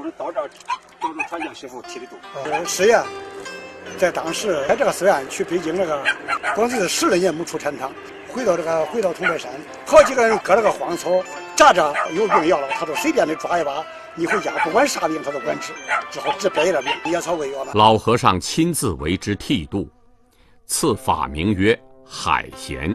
们到这传教师傅提的住。 是呀，在当时开这个寺院去北京那个，光是10来年没出禅堂，回到桐白山，好几个人割了个荒草，扎着有病要了，他说随便的抓一把，你回家不管啥病他都管治，只好治别的病，野草为药了。 老和尚亲自为之剃度，赐法名曰海贤。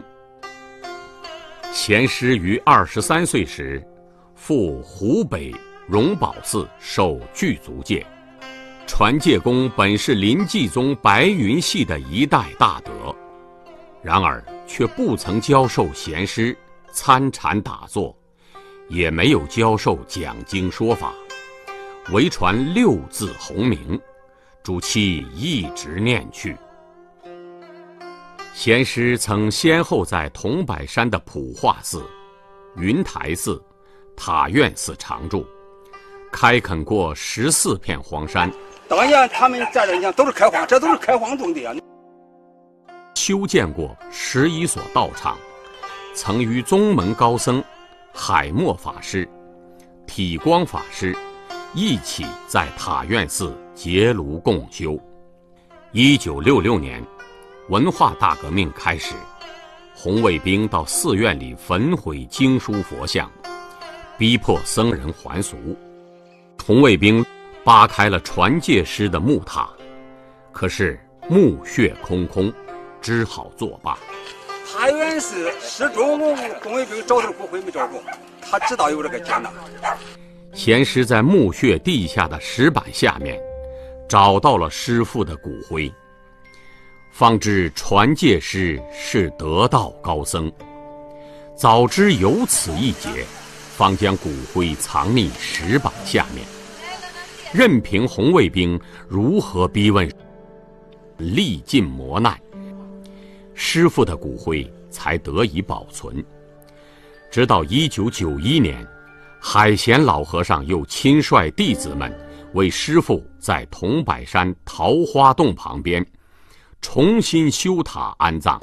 贤师于23岁时，赴湖北荣宝寺受具足戒。传戒功本是临济宗白云系的一代大德，然而却不曾教授贤师参禅打坐，也没有教授讲经说法，唯传6字洪名，主其一直念去。贤师曾先后在桐柏山的普化寺、云台寺、塔院寺常住，开垦过14片荒山。 当年他们在这，你看都是开荒，这都是开荒种的啊。 修建过11所道场，曾与宗门高僧海默法师、体光法师一起在塔院寺结庐共修。1966年，文化大革命开始，红卫兵到寺院里焚毁经书佛像，逼迫僧人还俗。红卫兵扒开了传戒师的木塔，可是墓穴空空，只好作罢。 塔院寺始终红卫兵找的骨灰没找着，他知道有这个劫难。 贤师在墓穴地下的石板下面找到了师父的骨灰，方知传戒师是得道高僧。早知有此一劫，方将骨灰藏匿石板下面，任凭红卫兵如何逼问，历尽磨难，师父的骨灰才得以保存。直到1991年，海贤老和尚又亲率弟子们为师父在桐柏山桃花洞旁边重新修塔安葬。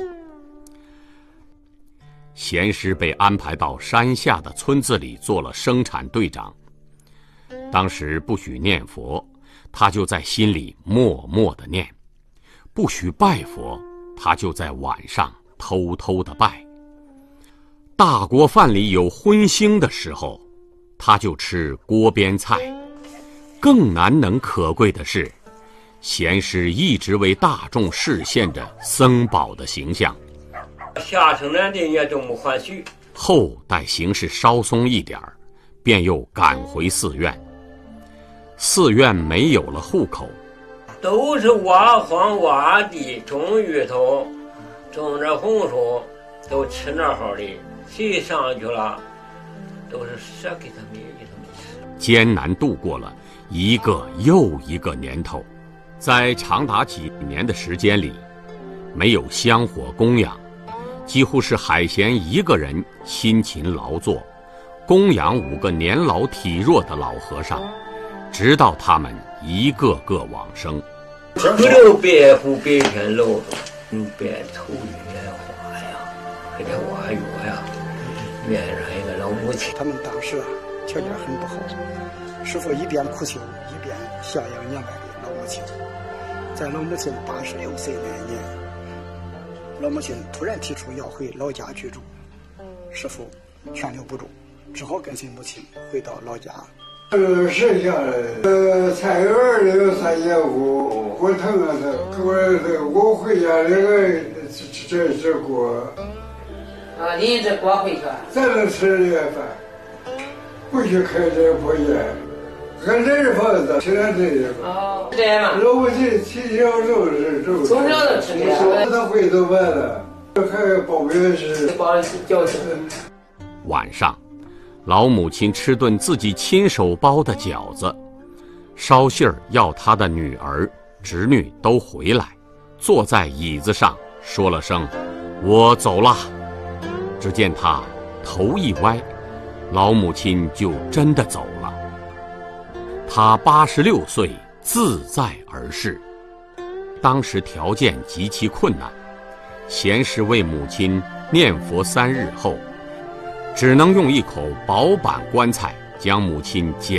贤师被安排到山下的村子里做了生产队长。当时不许念佛，他就在心里默默地念；不许拜佛，他就在晚上偷偷地拜。大锅饭里有荤腥的时候，他就吃锅边菜。更难能可贵的是，贤师一直为大众示现着僧宝的形象。 下城南的也都没还许。 后待形势稍松一点儿，便又赶回寺院。寺院没有了户口， 都是挖荒挖地，种芋头，种着红薯，都吃那好的。谁上去了，都是舍给他们，给他们吃。 艰难度过了一个又一个年头，在长达几年的时间里，没有香火供养，几乎是海贤一个人辛勤劳作，供养5个年老体弱的老和尚，直到他们一个个往生。 不留白虎白天露着，白头月花呀，还得挖药呀，院上一个老母亲。 他们当时条件很不好，师父一边苦修，一边孝养年迈的老母亲。在老母亲86岁那一年，老母亲突然提出要回老家居住，师父劝留不住，只好跟随母亲回到老家。 剩下的菜园里有3节骨，我疼啊我回家那个这锅啊，你这锅回去咱能吃这饭，不许开这破烟，俺这是房子吃点这个。 哦，这样嘛。 老母亲从小就从小就吃这个， 他回头完了，还包月是包饺子。 晚上，老母亲吃顿自己亲手包的饺子，捎信儿要她的女儿、侄女都回来，坐在椅子上说了声“我走了”。只见她头一歪，老母亲就真的走了。她86岁，自在而逝。当时条件极其困难，贤师为母亲念佛3日后，只能用一口薄板棺材将母亲简